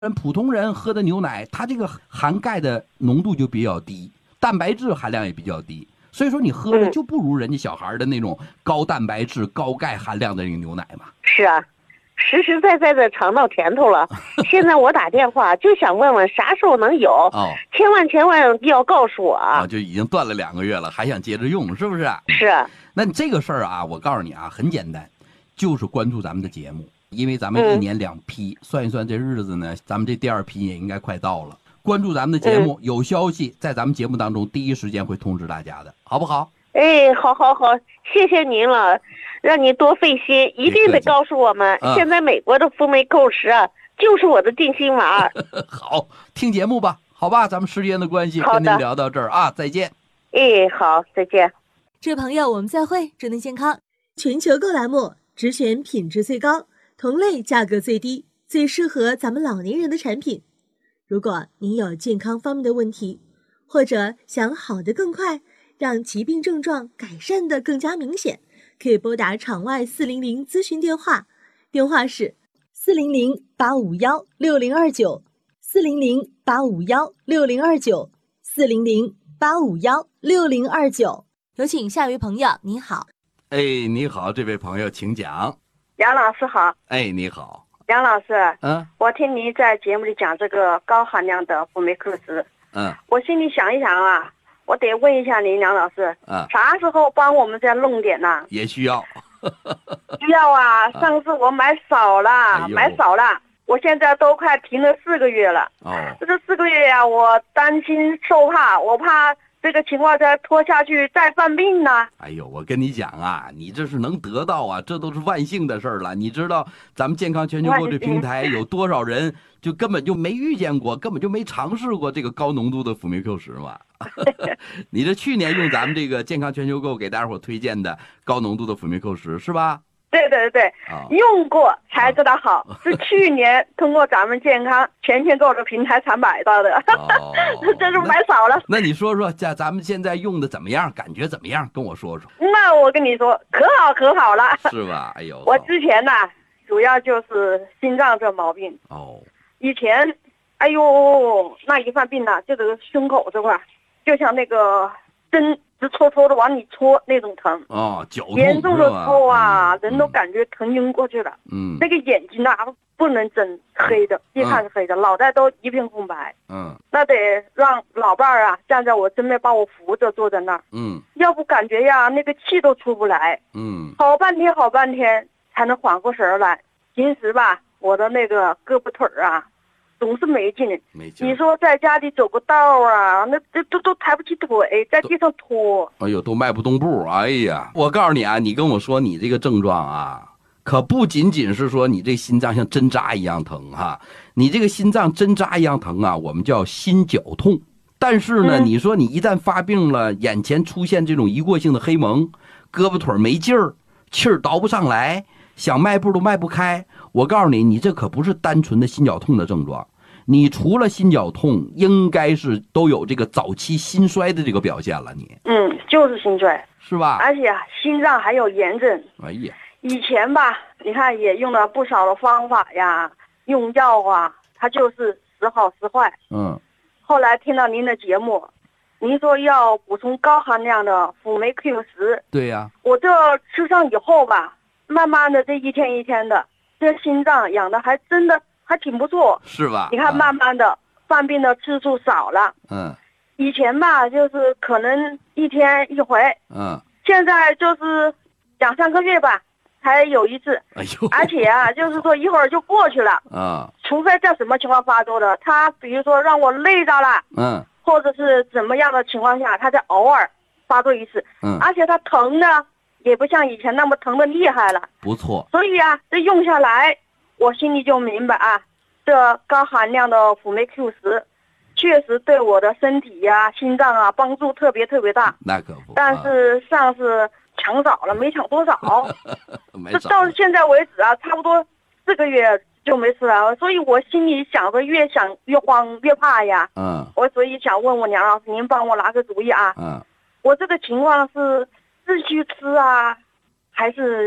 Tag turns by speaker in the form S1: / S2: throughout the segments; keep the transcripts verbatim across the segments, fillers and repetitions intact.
S1: 普通人喝的牛奶，它这个含钙的浓度就比较低，蛋白质含量也比较低，所以说你喝的就不如人家小孩的那种高蛋白质、高钙含量的那个牛奶嘛。
S2: 是啊，实实在在的尝到甜头了。现在我打电话就想问问啥时候能有，
S1: 哦，
S2: 千万千万要告诉我啊！
S1: 啊，就已经断了两个月了，还想接着用，是不是？
S2: 是啊。
S1: 那你这个事儿啊，我告诉你啊，很简单，就是关注咱们的节目。因为咱们一年两批，嗯、算一算这日子呢，咱们这第二批也应该快到了。关注咱们的节目，嗯、有消息在咱们节目当中第一时间会通知大家的，好不好？
S2: 哎，好好好，谢谢您了，让您多费心，一定得告诉我们。嗯、现在美国的辅酶 Q 十啊，就是我的定心丸。
S1: 好，听节目吧，好吧，咱们时间的关系，跟您聊到这儿啊，再见。
S2: 哎，好，再见。
S3: 这位朋友，我们再会，祝您健康。全球购栏目只选品质最高、同类价格最低、最适合咱们老年人的产品。如果您有健康方面的问题，或者想好得更快，让疾病症状改善得更加明显，可以拨打场外四零零咨询电话，电话是四零零八五幺六零二九，四零零八五幺六零二九，四零零八五幺六零二九。有请下一位朋友，你好。
S1: 哎，你好，这位朋友，请讲。
S2: 杨老师好。
S1: 哎，你好，
S2: 杨老师。
S1: 嗯，
S2: 我听您在节目里讲这个高含量的辅酶 Q 十，
S1: 嗯，
S2: 我心里想一想啊，我得问一下您，杨老师，
S1: 嗯，
S2: 啥时候帮我们再弄点呢？
S1: 也需要，
S2: 需要啊！上次我买少了，
S1: 哎、
S2: 买少了，我现在都快停了四个月了。
S1: 哦，
S2: 这四个月呀、啊，我担心受怕，我怕这个情况再拖下去再犯病呢。
S1: 哎呦，我跟你讲啊，你这是能得到啊，这都是万幸的事儿了。你知道咱们健康全球购这平台有多少人就根本就没遇见过，根本就没尝试过这个高浓度的辅酶 Q 十嘛？你这去年用咱们这个健康全球购给大伙推荐的高浓度的辅酶 Q 十是吧？
S2: 对对对，
S1: 啊、
S2: 用过才知道好，啊、是去年通过咱们健康全球购的平台才买到的，
S1: 哦、
S2: 这是买少了。
S1: 那, 那你说说，在咱们现在用的怎么样？感觉怎么样？跟我说说。
S2: 那我跟你说，可好可好了，
S1: 是吧？哎呦，
S2: 我之前呢，主要就是心脏这毛病。
S1: 哦，
S2: 以前，哎呦，那一犯病呢，就这个胸口这块，就像那个针直戳戳的往里戳那种疼。
S1: 哦，绞痛
S2: 严重的时候啊，
S1: 嗯、
S2: 人都感觉疼晕过去了。
S1: 嗯，
S2: 那个眼睛啊不能睁，黑的，一看是黑的，嗯、脑袋都一片空白。
S1: 嗯，
S2: 那得让老伴儿啊站在我身边，把我扶着坐在那儿。
S1: 嗯，
S2: 要不感觉呀那个气都出不来。
S1: 嗯，
S2: 好半天好半天才能缓过神来。平时吧，我的那个胳膊腿儿啊。总是没劲，
S1: 没劲。
S2: 你说在家里走个道啊，那这都都抬不起腿，在地上拖。
S1: 哎呦，都迈不动步。哎呀，我告诉你啊，你跟我说你这个症状啊，可不仅仅是说你这心脏像针扎一样疼哈，你这个心脏针扎一样疼啊，我们叫心绞痛。但是呢，嗯、你说你一旦发病了，眼前出现这种一过性的黑蒙，胳膊腿没劲儿，气儿倒不上来，想迈步都迈不开。我告诉你，你这可不是单纯的心绞痛的症状。你除了心绞痛，应该是都有这个早期心衰的这个表现了。你
S2: 嗯，就是心衰，
S1: 是吧？
S2: 而且啊，心脏还有炎症。
S1: 哎呀，
S2: 以前吧，你看也用了不少的方法呀，用药啊，它就是时好时坏。
S1: 嗯。
S2: 后来听到您的节目，您说要补充高含量的辅酶 Q 十。
S1: 对呀、啊。
S2: 我这吃上以后吧，慢慢的这一天一天的，这心脏养的还真的。还挺不错，
S1: 是吧？
S2: 你看，慢慢的、嗯、犯病的次数少了。
S1: 嗯，
S2: 以前吧，就是可能一天一回。
S1: 嗯，
S2: 现在就是两三个月吧，才有一次。
S1: 哎呦，
S2: 而且啊，就是说一会儿就过去了。
S1: 啊、嗯，
S2: 除非在什么情况发作的，他比如说让我累着了，
S1: 嗯，
S2: 或者是怎么样的情况下，他才偶尔发作一次。
S1: 嗯，
S2: 而且他疼呢，也不像以前那么疼的厉害了。
S1: 不错。
S2: 所以啊，这用下来。我心里就明白啊，这高含量的辅酶 Q 十，确实对我的身体呀、啊、心脏啊帮助特别特别大。
S1: 那可不。
S2: 但是上次抢少了，没抢多少。
S1: 没
S2: 这到现在为止啊，差不多四个月就没吃了，所以我心里想着越想越慌越怕呀。
S1: 嗯。
S2: 我所以想问问梁老师，您帮我拿个主意啊。
S1: 嗯。
S2: 我这个情况是继续吃啊，还是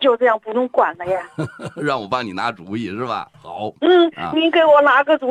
S2: 就这样不用管了呀。
S1: 让我帮你拿主意是吧？好，
S2: 嗯，
S1: 啊
S2: 您给我拿个主意。